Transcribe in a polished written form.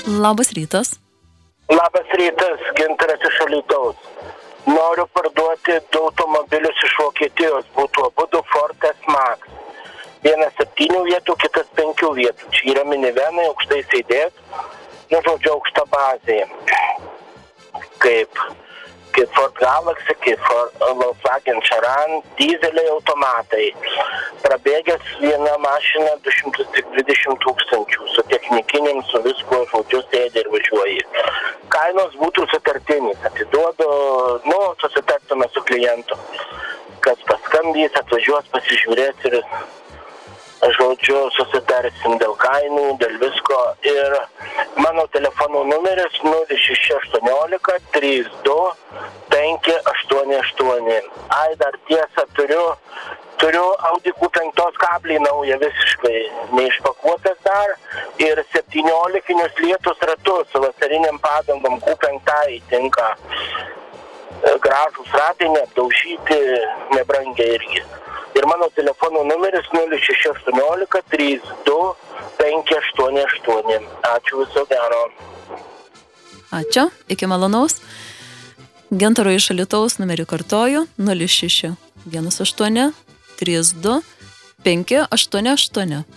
Labas rytas. Labas rytas, Gintaras iš Alytaus. Noriu parduoti 2 automobilius iš Vokietijos, būtų abudu Ford S-Max. Vienas 7 vietų, kitas 5 vietų. Čia yra minivenai, aukštai sėdės, aukšta bazė. Kaip Ford Galaxy, kaip Volkswagen Charan, dizeliai automatai. Prabėgęs viena mašina 220 tūkstančių, su technikinėm, su visko, sėdi ir važiuoji. Kainos būtų sutartinis, atiduodu, susitartume su klientu, kas paskambys, atvažiuos, pasižiūrės ir, susitarsim dėl kainų, dėl visko. Ir mano telefono numeris 0618 32 588. Dar tiesa, turiu Audi Q5 kablį naują visiškai, neišpakuotas dar, ir 17 lietus ratus su vasariniam padangom Q5 tinka. Gražūs ratai, neapdaužyti, nebrangiai irgi. Ir mano telefono numeris 0618 32 588. Ačiū, viso gero. Ačiū, iki malonaus. Gintaro iš Alytaus numerį kartoju 0618 32 588.